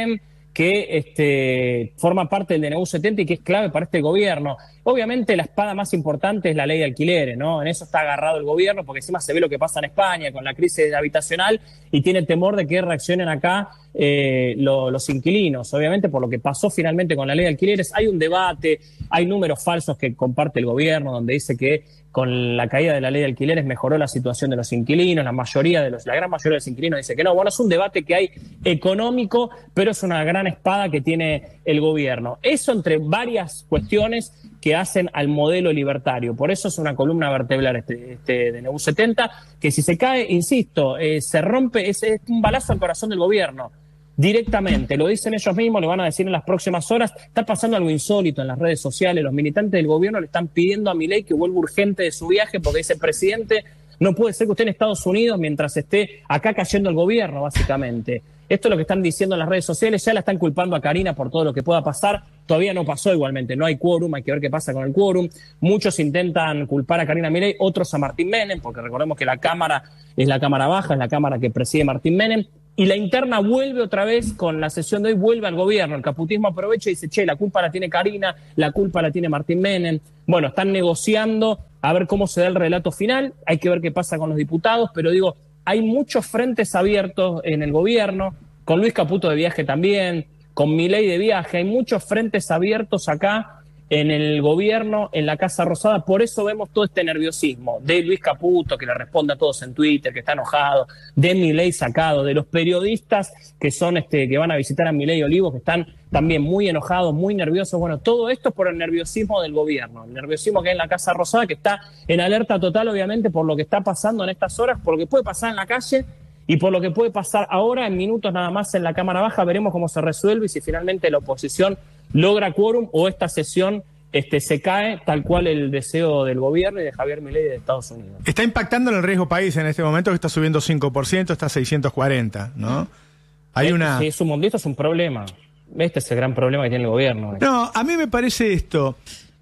que este, forma parte del D N U setenta y que es clave para este gobierno. Obviamente la espada más importante es la ley de alquileres, ¿no? En eso está agarrado el gobierno, porque encima se ve lo que pasa en España con la crisis habitacional y tiene temor de que reaccionen acá eh, lo, los inquilinos. Obviamente por lo que pasó finalmente con la ley de alquileres, hay un debate, hay números falsos que comparte el gobierno, donde dice que con la caída de la ley de alquileres mejoró la situación de los inquilinos, la mayoría de los, la gran mayoría de los inquilinos dice que no. Bueno, es un debate que hay económico, pero es una gran espada que tiene el gobierno. Eso entre varias cuestiones que hacen al modelo libertario. Por eso es una columna vertebral este, este D N U setenta, que si se cae, insisto, eh, se rompe, es, es un balazo al corazón del gobierno. Directamente, lo dicen ellos mismos, lo van a decir en las próximas horas. Está pasando algo insólito en las redes sociales. Los militantes del gobierno le están pidiendo a Milei que vuelva urgente de su viaje porque dice, presidente, no puede ser que usted en Estados Unidos mientras esté acá cayendo el gobierno, básicamente. Esto es lo que están diciendo en las redes sociales. Ya la están culpando a Karina por todo lo que pueda pasar. Todavía no pasó igualmente, no hay quórum, hay que ver qué pasa con el quórum. Muchos intentan culpar a Karina Milei, otros a Martín Menem, porque recordemos que la Cámara es la Cámara Baja, es la Cámara que preside Martín Menem. Y la interna vuelve otra vez, con la sesión de hoy, vuelve al gobierno. El caputismo aprovecha y dice, che, la culpa la tiene Karina, la culpa la tiene Martín Menem. Bueno, están negociando a ver cómo se da el relato final. Hay que ver qué pasa con los diputados, pero digo, hay muchos frentes abiertos en el gobierno, con Luis Caputo de viaje también, con Milei de viaje. Hay muchos frentes abiertos acá en el gobierno, en la Casa Rosada. Por eso vemos todo este nerviosismo de Luis Caputo, que le responde a todos en Twitter, que está enojado, de Milei sacado, de los periodistas que son este que van a visitar a Milei Olivos, que están también muy enojados, muy nerviosos. Bueno, todo esto es por el nerviosismo del gobierno, el nerviosismo que hay en la Casa Rosada, que está en alerta total, obviamente, por lo que está pasando en estas horas, por lo que puede pasar en la calle y por lo que puede pasar ahora, en minutos nada más, en la Cámara Baja. Veremos cómo se resuelve y si finalmente la oposición logra quórum o esta sesión este, se cae, tal cual el deseo del gobierno y de Javier Milei de Estados Unidos. Está impactando en el riesgo país en este momento, que está subiendo cinco por ciento, está a seiscientos cuarenta, ¿no? Hay este, una... Sí, es un, esto es un problema. Este es el gran problema que tiene el gobierno. No, a mí me parece esto,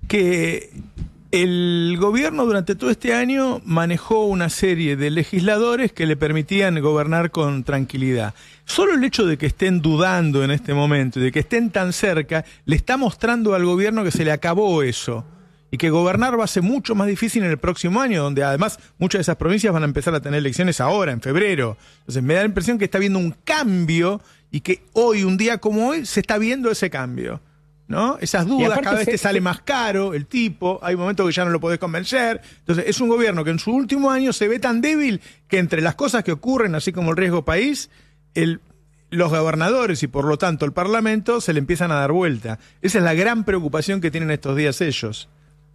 que el gobierno durante todo este año manejó una serie de legisladores que le permitían gobernar con tranquilidad. Solo el hecho de que estén dudando en este momento y de que estén tan cerca, le está mostrando al gobierno que se le acabó eso. Y que gobernar va a ser mucho más difícil en el próximo año, donde además muchas de esas provincias van a empezar a tener elecciones ahora, en febrero. Entonces me da la impresión que está habiendo un cambio y que hoy, un día como hoy, se está viendo ese cambio, ¿no? Esas dudas, cada vez se, te sale más caro el tipo, hay momentos que ya no lo podés convencer. Entonces es un gobierno que en su último año se ve tan débil que entre las cosas que ocurren, así como el riesgo país, el, los gobernadores y por lo tanto el Parlamento se le empiezan a dar vuelta. Esa es la gran preocupación que tienen estos días ellos.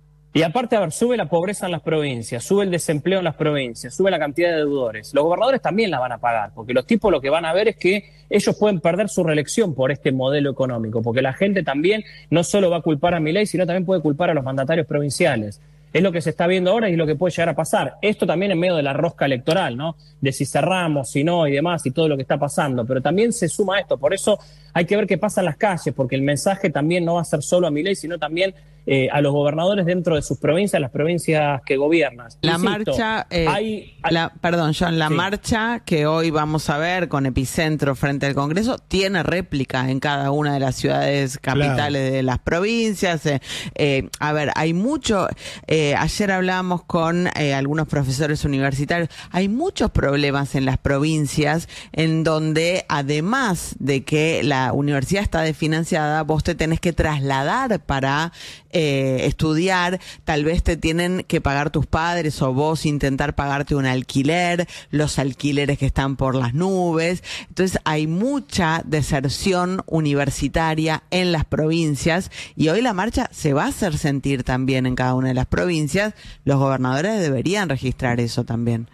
Y aparte, a ver, sube la pobreza en las provincias, sube el desempleo en las provincias, sube la cantidad de deudores. Los gobernadores también la van a pagar, porque los tipos lo que van a ver es que ellos pueden perder su reelección por este modelo económico, porque la gente también no solo va a culpar a Milei, sino también puede culpar a los mandatarios provinciales. Es lo que se está viendo ahora y es lo que puede llegar a pasar. Esto también en medio de la rosca electoral, ¿no? De si cerramos, si no y demás y todo lo que está pasando. Pero también se suma esto. Por eso hay que ver qué pasa en las calles, porque el mensaje también no va a ser solo a Milei, sino también eh, a los gobernadores dentro de sus provincias, las provincias que gobiernan. La Insisto, marcha, eh, hay, hay, la, perdón, John, la sí. marcha que hoy vamos a ver con epicentro frente al Congreso tiene réplica en cada una de las ciudades capitales claro. de las provincias. Eh, eh, a ver, hay mucho... Eh, ayer hablamos con eh, algunos profesores universitarios. Hay muchos problemas en las provincias en donde, además de que la universidad está desfinanciada, vos te tenés que trasladar para eh, estudiar. Tal vez te tienen que pagar tus padres o vos intentar pagarte un alquiler, los alquileres que están por las nubes. Entonces hay mucha deserción universitaria en las provincias y hoy la marcha se va a hacer sentir también en cada una de las provincias. Los gobernadores deberían registrar eso también.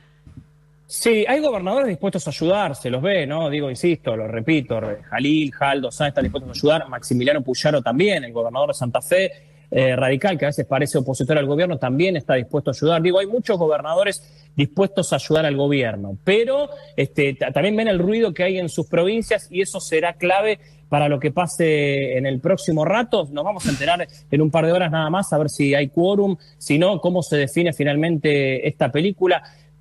Sí, hay gobernadores dispuestos a ayudar, se los ve, ¿no? Digo, insisto, lo repito, Jalil, Jaldo, Sáenz están dispuestos a ayudar, Maximiliano Puyaro también, el gobernador de Santa Fe, eh, radical, que a veces parece opositor al gobierno, también está dispuesto a ayudar. Digo, hay muchos gobernadores dispuestos a ayudar al gobierno, pero este, t- también ven el ruido que hay en sus provincias y eso será clave para lo que pase en el próximo rato. Nos vamos a enterar en un par de horas nada más, a ver si hay quórum, si no, cómo se define finalmente esta película.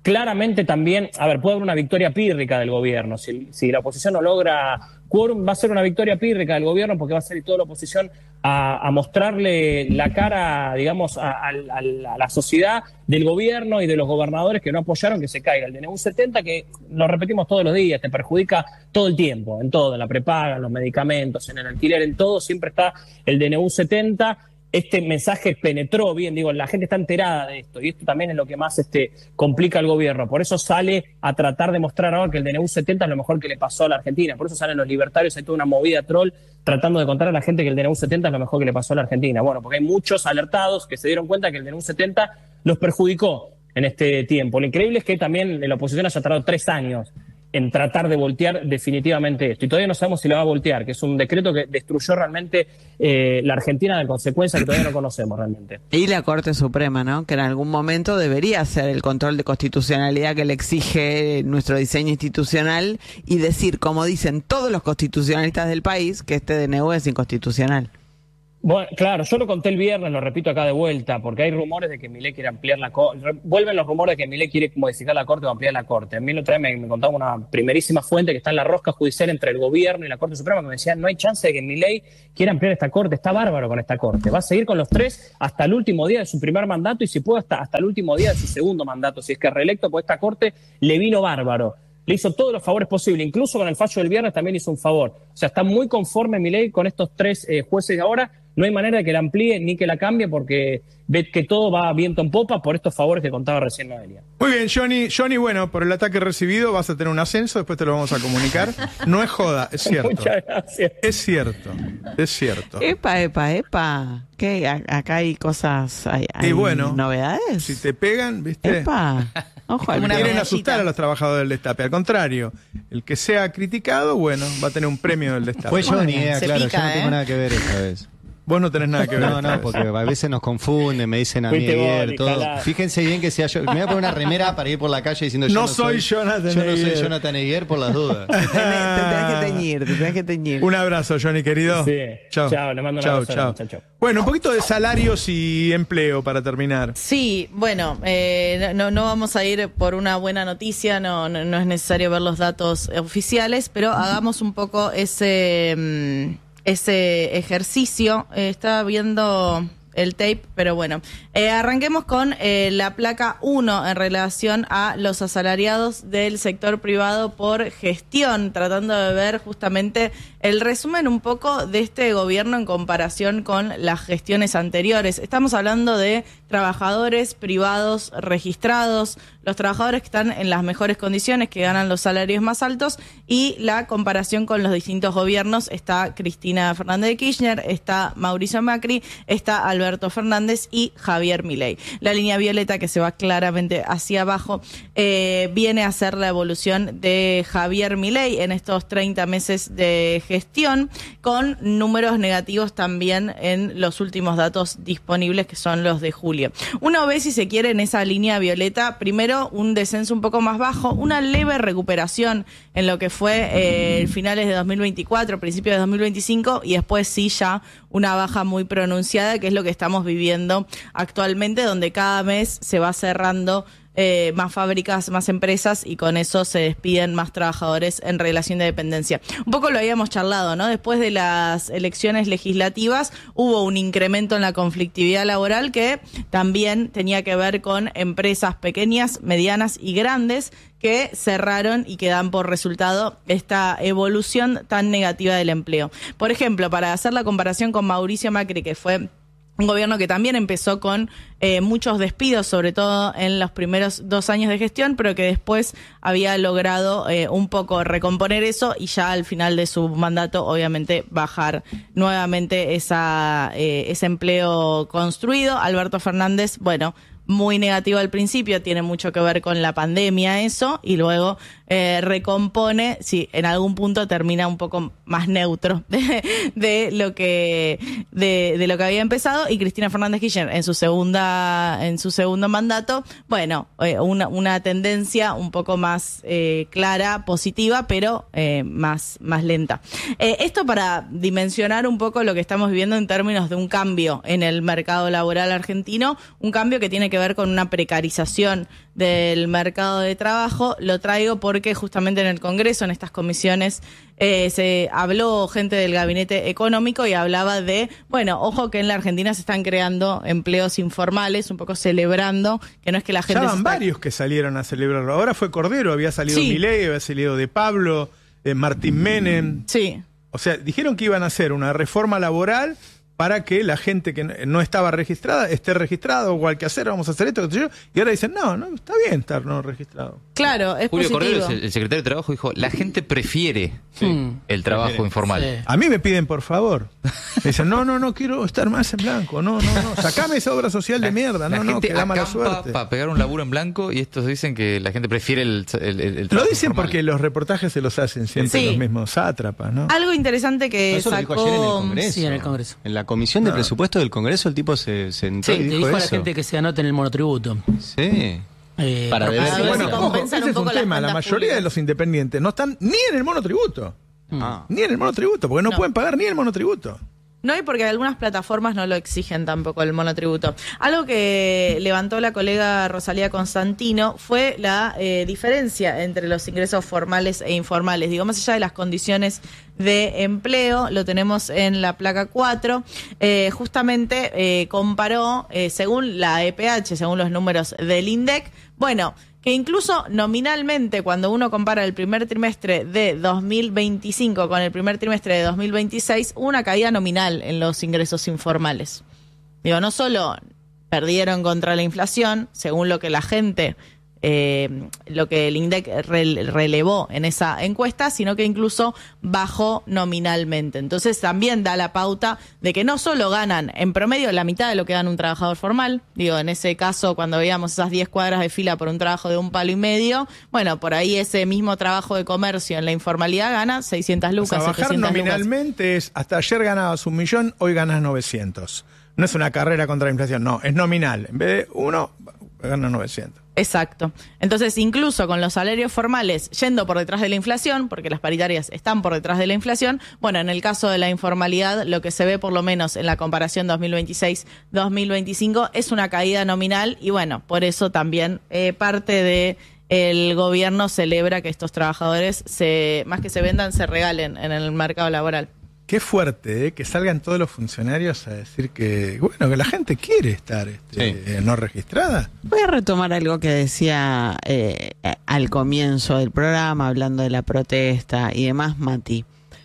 claramente también, a ver, puede haber una victoria pírrica del gobierno. Si, si la oposición no logra quórum, va a ser una victoria pírrica del gobierno porque va a salir toda la oposición a, a mostrarle la cara, digamos, a, a, a la sociedad del gobierno y de los gobernadores que no apoyaron que se caiga el D N U setenta, que lo repetimos todos los días, te perjudica todo el tiempo, en todo, en la prepaga, en los medicamentos, en el alquiler, en todo, siempre está el D N U setenta. Este mensaje penetró bien, digo, la gente está enterada de esto y esto también es lo que más este, complica al gobierno. Por eso sale a tratar de mostrar ahora que el D N U setenta es lo mejor que le pasó a la Argentina. Por eso salen los libertarios, hay toda una movida troll tratando de contar a la gente que el D N U setenta es lo mejor que le pasó a la Argentina. Bueno, porque hay muchos alertados que se dieron cuenta que el D N U setenta los perjudicó en este tiempo. Lo increíble es que también la oposición haya tardado tres años en tratar de voltear definitivamente esto. Y todavía no sabemos si lo va a voltear, que es un decreto que destruyó realmente eh, la Argentina de consecuencias que todavía no conocemos realmente. Y la Corte Suprema, ¿no? Que en algún momento debería hacer el control de constitucionalidad que le exige nuestro diseño institucional y decir, como dicen todos los constitucionalistas del país, que este D N U es inconstitucional. Bueno, claro, yo lo conté el viernes, lo repito acá de vuelta, porque hay rumores de que Milei quiere ampliar la Corte. Vuelven los rumores de que Milei quiere modificar la Corte o ampliar la Corte. A mí la otra vez me, me contaba una primerísima fuente que está en la rosca judicial entre el gobierno y la Corte Suprema, que me decía, no hay chance de que Milei quiera ampliar esta Corte, está bárbaro con esta Corte. Va a seguir con los tres hasta el último día de su primer mandato y si puede hasta, hasta el último día de su segundo mandato. Si es que es reelecto, pues esta Corte le vino bárbaro. Le hizo todos los favores posibles, incluso con el fallo del viernes también hizo un favor. O sea, está muy conforme Milei con estos tres eh, jueces de ahora. No hay manera de que la amplíe ni que la cambie porque ve que todo va viento en popa por estos favores que contaba recién Noelia. Muy bien, Johnny. Johnny, bueno, por el ataque recibido vas a tener un ascenso, después te lo vamos a comunicar. No es joda, es cierto. Muchas gracias. Es cierto, es cierto. Epa, epa, epa. ¿Qué? A- acá hay cosas, hay, hay Y bueno, novedades. Si te pegan, ¿viste? Epa. Ojo, Como una Quieren medallita. asustar a los trabajadores del Destape. Al contrario, el que sea criticado, bueno, va a tener un premio del Destape. Fue Johnny, eh, Se claro, pica, yo no tengo ¿eh? nada que ver esta vez. Vos no tenés nada que ver. No, esta no, vez. porque a veces nos confunden, me dicen a mí Fuiste vos, ayer, todo. Nicolás. Fíjense bien que sea yo. Me voy a poner una remera para ir por la calle diciendo yo No no, soy Jonathan Yo no soy Eguier. Jonathan Eguier por las dudas. Te tenés, te tenés que teñir, te tenés que teñir. Un abrazo, Johnny, querido. Sí. Chao. Chao, le mando un Chao, abrazo. chao. Chao, chao. Bueno, un poquito de salarios y empleo para terminar. Sí, bueno, eh, no, no vamos a ir por una buena noticia, no, no, no es necesario ver los datos oficiales, pero hagamos un poco ese, mm, ese ejercicio. Eh, estaba viendo el tape, pero bueno. Eh, arranquemos con eh, la placa uno en relación a los asalariados del sector privado por gestión, tratando de ver justamente el resumen un poco de este gobierno en comparación con las gestiones anteriores. Estamos hablando de trabajadores privados registrados, los trabajadores que están en las mejores condiciones, que ganan los salarios más altos, y la comparación con los distintos gobiernos. Está Cristina Fernández de Kirchner, está Mauricio Macri, está Alberto Fernández y Javier Milei. La línea violeta, que se va claramente hacia abajo, eh, viene a ser la evolución de Javier Milei en estos treinta meses de gestión, con números negativos también en los últimos datos disponibles, que son los de julio. Uno ve, si se quiere, en esa línea violeta, primero un descenso un poco más bajo, una leve recuperación en lo que fue eh, finales de dos mil veinticuatro, principios de dos mil veinticinco, y después sí ya una baja muy pronunciada, que es lo que estamos viviendo actualmente, donde cada mes se va cerrando Eh, más fábricas, más empresas, y con eso se despiden más trabajadores en relación de dependencia. Un poco lo habíamos charlado, ¿no? Después de las elecciones legislativas hubo un incremento en la conflictividad laboral que también tenía que ver con empresas pequeñas, medianas y grandes que cerraron y que dan por resultado esta evolución tan negativa del empleo. Por ejemplo, para hacer la comparación con Mauricio Macri, que fue un gobierno que también empezó con eh, muchos despidos, sobre todo en los primeros dos años de gestión, pero que después había logrado eh, un poco recomponer eso, y ya al final de su mandato, obviamente, bajar nuevamente esa eh, ese empleo construido. Alberto Fernández, bueno, muy negativo al principio, tiene mucho que ver con la pandemia eso, y luego eh, recompone, sí, en algún punto termina un poco más neutro de, de lo que de, de lo que había empezado, y Cristina Fernández Kirchner en su segunda en su segundo mandato, bueno, eh, una, una tendencia un poco más eh, clara, positiva, pero eh, más, más lenta. Eh, esto para dimensionar un poco lo que estamos viviendo en términos de un cambio en el mercado laboral argentino, un cambio que tiene que ver con una precarización del mercado de trabajo. Lo traigo porque justamente en el Congreso, en estas comisiones, eh, se habló gente del gabinete económico y hablaba de, bueno, ojo que en la Argentina se están creando empleos informales, un poco celebrando que no es que la gente... Ya van está... varios que salieron a celebrarlo. Ahora fue Cordero, había salido Sí. Milei, había salido De Pablo, eh, Martín Menem. Sí. O sea, dijeron que iban a hacer una reforma laboral para que la gente que no estaba registrada esté registrada, o cualquier hacer, vamos a hacer esto, qué sé yo, y ahora dicen, no, no, está bien estar no registrado. Claro, es Julio positivo. Cordero, el secretario de Trabajo, dijo, la gente prefiere Sí. el trabajo Prefiere. informal. Sí. A mí me piden, por favor. Me dicen, no, no, no quiero estar más en blanco, no, no, no, sacame esa obra social de mierda, La no, no, gente que da mala acampa suerte. para pegar un laburo en blanco, y estos dicen que la gente prefiere el, el, el Lo trabajo dicen informal. porque los reportajes se los hacen siempre Sí. los mismos sátrapas, ¿no? Algo interesante que Eso lo dijo sacó... ayer en el Congreso. Sí, en el Congreso. En la comisión de presupuesto del Congreso el tipo se sentó Sí, y le dijo dijo a la eso. gente que se anote en el monotributo. Sí. Eh, Para pero- deber- A ver si Bueno, ojo, compensan ese un es poco un las tema. La cuentas mayoría de públicas. los independientes no están ni en el monotributo. Ah. Ni en el monotributo, porque no, No. pueden pagar ni el monotributo. No, y porque algunas plataformas no lo exigen tampoco el monotributo. Algo que levantó la colega Rosalía Constantino fue la eh, diferencia entre los ingresos formales e informales. Digo, más allá de las condiciones de empleo, lo tenemos en la placa cuatro, eh, justamente eh, comparó, eh, según la E P H, según los números del INDEC, bueno, que incluso nominalmente, cuando uno compara el primer trimestre de dos mil veinticinco con el primer trimestre de dos mil veintiséis, hubo una caída nominal en los ingresos informales. Digo, no solo perdieron contra la inflación, según lo que la gente, eh, lo que el INDEC rel- relevó en esa encuesta, sino que incluso bajó nominalmente. Entonces también da la pauta de que no solo ganan en promedio la mitad de lo que gana un trabajador formal, digo, en ese caso cuando veíamos esas diez cuadras de fila por un trabajo de un palo y medio, bueno, por ahí ese mismo trabajo de comercio en la informalidad gana seiscientas O lucas, sea, bajar setecientas lucas. nominalmente es, hasta ayer ganabas un millón, hoy ganas novecientos. No es una carrera contra la inflación, no, es nominal. En vez de uno, ganas novecientos. Exacto. Entonces, incluso con los salarios formales yendo por detrás de la inflación, porque las paritarias están por detrás de la inflación, bueno, en el caso de la informalidad, lo que se ve por lo menos en la comparación dos mil veintiséis dos mil veinticinco es una caída nominal, y bueno, por eso también eh, parte de el gobierno celebra que estos trabajadores, se más que se vendan, se regalen en el mercado laboral. Qué fuerte, ¿eh? Que salgan todos los funcionarios a decir que, bueno, que la gente quiere estar este, Sí. eh, no registrada. Voy a retomar algo que decía eh, al comienzo del programa, hablando de la protesta y demás, Mati.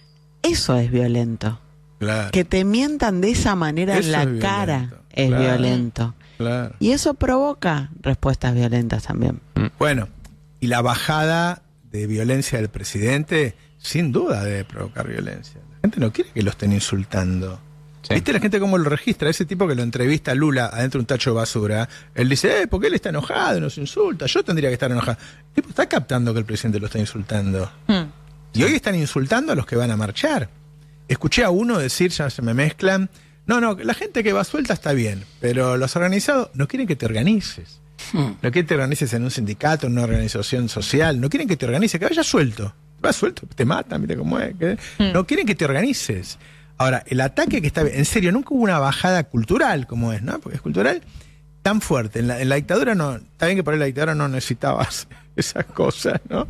Eso es violento. Claro. Que te mientan de esa manera Eso en la es cara violento, es claro. violento. Claro. Y eso provoca respuestas violentas también. Bueno, y la bajada de violencia del presidente, sin duda debe provocar violencia. La gente no quiere que lo estén insultando. Sí. ¿Viste la gente cómo lo registra? Ese tipo que lo entrevista a Lula adentro de un tacho de basura, él dice, eh, porque él está enojado, nos insulta, yo tendría que estar enojado. El tipo está captando que el presidente lo está insultando. Hmm. Y hoy están insultando a los que van a marchar. Escuché a uno decir, ya se me mezclan, no, no, la gente que va suelta está bien, pero los organizados no quieren que te organices. Hmm. No quieren que te organices en un sindicato, en una organización social, no quieren que te organices, que vayas suelto. Vas suelto, te matan, mira cómo es. que- No quieren que te organices. Ahora, el ataque que está... En serio, nunca hubo una bajada cultural como es, ¿no? Porque es cultural tan fuerte. En la, en la dictadura no... Está bien que por ahí la dictadura no necesitabas esas cosas, ¿no?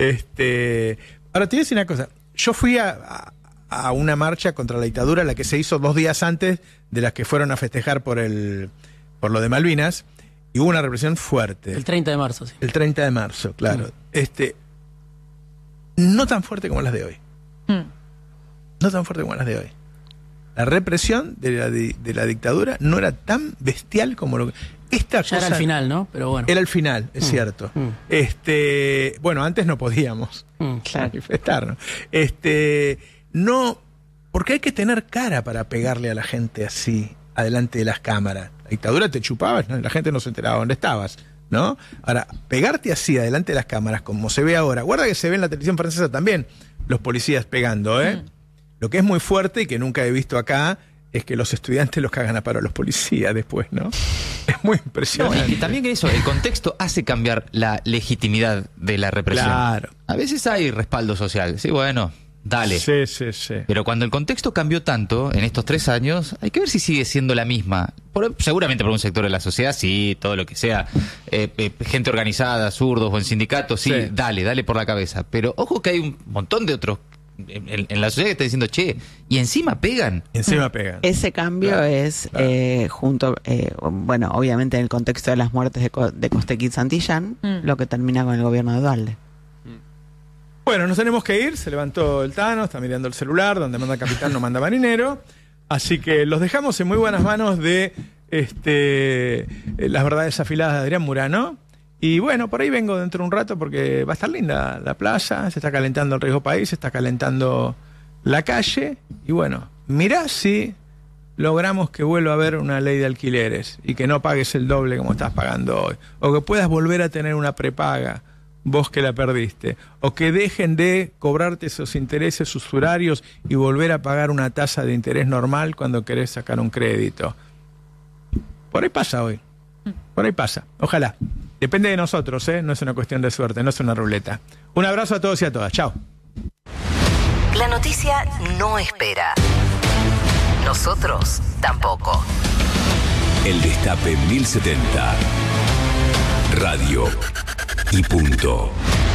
Este, ahora, te voy a decir una cosa. Yo fui a, a, a una marcha contra la dictadura, la que se hizo dos días antes de las que fueron a festejar por, el, por lo de Malvinas, y hubo una represión fuerte. El treinta de marzo, sí. El treinta de marzo, claro. Este, no tan fuerte como las de hoy. Hmm. No tan fuerte como las de hoy. La represión de la, di- de la dictadura no era tan bestial como lo que... Esta Ya cosa era el final, ¿no? Pero bueno. Era el final, es Mm, cierto. mm. Este, bueno, antes no podíamos Mm. manifestarnos. Este, no, porque hay que tener cara para pegarle a la gente así, adelante de las cámaras. La dictadura te chupabas, ¿no? La gente no se enteraba dónde estabas. ¿no? Ahora, pegarte así adelante de las cámaras, como se ve ahora, guarda que se ve en la televisión francesa también los policías pegando, ¿eh? Mm. Lo que es muy fuerte y que nunca he visto acá es que los estudiantes los cagan a paro a los policías después, ¿no? Es muy impresionante. No, y también que eso, el contexto hace cambiar la legitimidad de la represión. Claro. A veces hay respaldo social. Sí, bueno, dale. Sí, sí, sí. Pero cuando el contexto cambió tanto en estos tres años, hay que ver si sigue siendo la misma. Por, seguramente por un sector de la sociedad, sí, todo lo que sea. Eh, eh, gente organizada, zurdos o en sindicatos, sí, sí, dale, dale por la cabeza. Pero ojo que hay un montón de otros En, en la sociedad que está diciendo, che, y encima pegan. Encima pegan. Ese cambio claro, es claro. Eh, junto, eh, bueno, obviamente en el contexto de las muertes de, Co de Costequi y Santillán, mm. lo que termina con el gobierno de Duhalde. Bueno, nos tenemos que ir, se levantó el Tano, está mirando el celular, donde manda capitán no manda marinero, así que los dejamos en muy buenas manos de este, las verdades afiladas de Adrián Murano. Y bueno, por ahí vengo dentro de un rato porque va a estar linda la playa, se está calentando el riesgo país, se está calentando la calle. Y bueno, mirá si logramos que vuelva a haber una ley de alquileres y que no pagues el doble como estás pagando hoy. O que puedas volver a tener una prepaga, vos que la perdiste. O que dejen de cobrarte esos intereses usurarios y volver a pagar una tasa de interés normal cuando querés sacar un crédito. Por ahí pasa hoy. Por ahí pasa. Ojalá. Depende de nosotros, ¿eh? No es una cuestión de suerte, no es una ruleta. Un abrazo a todos y a todas. Chao. La noticia no espera. Nosotros tampoco. El Destape mil setenta. Radio y punto.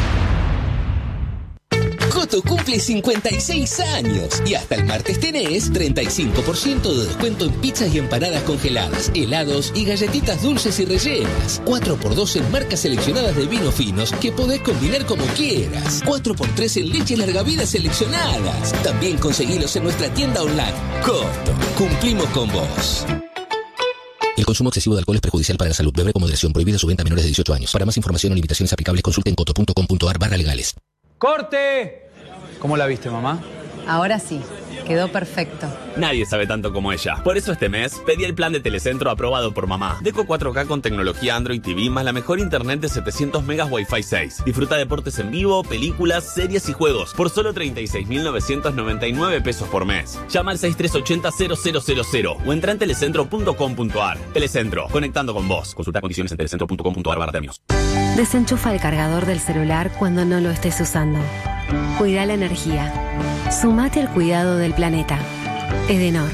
Coto cumple cincuenta y seis años y hasta el martes tenés treinta y cinco por ciento de descuento en pizzas y empanadas congeladas, helados y galletitas dulces y rellenas. cuatro por dos en marcas seleccionadas de vinos finos que podés combinar como quieras. cuatro por tres en leche larga vida seleccionadas. También conseguilos en nuestra tienda online. Coto, cumplimos con vos. El consumo excesivo de alcohol es perjudicial para la salud. Beber con moderación. Prohibida su venta a menores de dieciocho años. Para más información o limitaciones aplicables, consulte en coto punto com punto ar barra legales. ¡Corte! ¿Cómo la viste, mamá? Ahora sí, quedó perfecto. Nadie sabe tanto como ella. Por eso este mes pedí el plan de Telecentro aprobado por mamá. Deco cuatro K con tecnología Android T V más la mejor internet de setecientos megas Wi-Fi seis. Disfruta deportes en vivo, películas, series y juegos por solo treinta y seis mil novecientos noventa y nueve pesos por mes. Llama al seis tres ocho cero cero cero cero cero o entra en telecentro punto com punto ar. Telecentro, conectando con vos. Consulta condiciones en telecentro punto com punto ar barra términos. Desenchufa el cargador del celular cuando no lo estés usando. Cuida la energía. Sumate al cuidado del planeta. Edenor.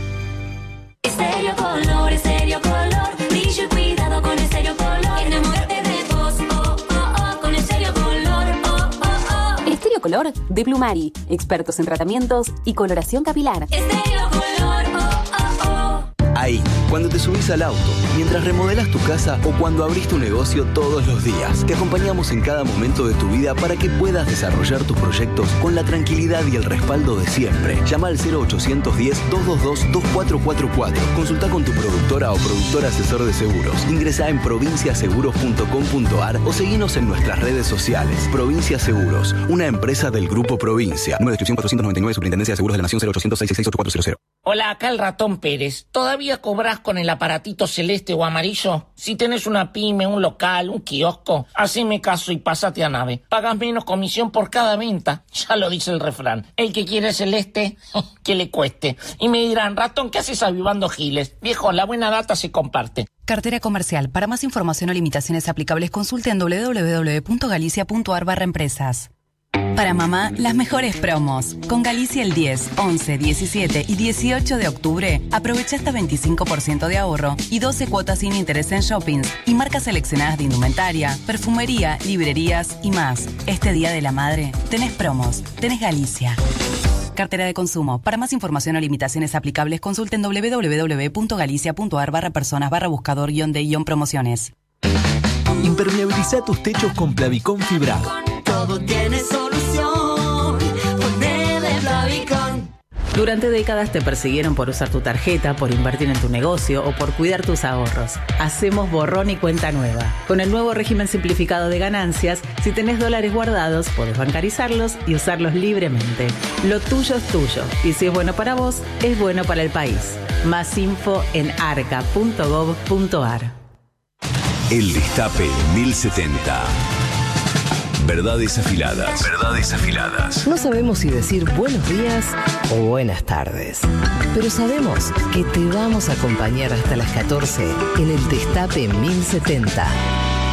Estéreo Color, Estéreo Color. Brillo y cuidado con Estéreo Color. Enamórate de vos, oh, oh, oh, con Estéreo Color, oh, oh, oh. Estéreo Color de Plumari. Expertos en tratamientos y coloración capilar. Estéreo Color, oh, oh, oh. Ahí, cuando te subís al auto, mientras remodelas tu casa o cuando abrís tu negocio todos los días. Te acompañamos en cada momento de tu vida para que puedas desarrollar tus proyectos con la tranquilidad y el respaldo de siempre. Llama al cero ochocientos diez, doscientos veintidós, veinticuatro cuarenta y cuatro. Consulta con tu productora o productor asesor de seguros. Ingresa en provincia seguros punto com punto ar o seguinos en nuestras redes sociales. Provincia Seguros, una empresa del Grupo Provincia. Número de inscripción cuatrocientos noventa y nueve, Superintendencia de Seguros de la Nación, cero ochocientos, seiscientos sesenta y seis, ochenta y cuatro cero cero. Hola, acá el Ratón Pérez. ¿Todavía cobras con el aparatito celeste o amarillo? Si tenés una pyme, un local, un kiosco, haceme caso y pásate a Nave. Pagas menos comisión por cada venta. Ya lo dice el refrán. El que quiere celeste, que le cueste. Y me dirán, Ratón, ¿qué haces avivando giles? Viejo, la buena data se comparte. Cartera comercial. Para más información o limitaciones aplicables, consulte en doble u doble u doble u punto galicia punto ar barra empresas. Para mamá, las mejores promos. Con Galicia el diez, once, diecisiete y dieciocho de octubre, aprovecha hasta veinticinco por ciento de ahorro y doce cuotas sin interés en shoppings y marcas seleccionadas de indumentaria, perfumería, librerías y más. Este Día de la Madre, tenés promos, tenés Galicia. Cartera de consumo. Para más información o limitaciones aplicables, consulte en doble u doble u doble u punto galicia punto ar barra personas barra buscador guión de guión promociones. Impermeabiliza tus techos con Plavicón fibrado. Todo tiene solución. Ponele Plavicón. Durante décadas te persiguieron por usar tu tarjeta, por invertir en tu negocio o por cuidar tus ahorros. Hacemos borrón y cuenta nueva. Con el nuevo régimen simplificado de ganancias, si tenés dólares guardados, podés bancarizarlos y usarlos libremente. Lo tuyo es tuyo y si es bueno para vos, es bueno para el país. Más info en arca punto gov punto ar. El Destape mil setenta. Verdades afiladas. Verdades afiladas. No sabemos si decir buenos días o buenas tardes, pero sabemos que te vamos a acompañar hasta las catorce en el Destape mil setenta.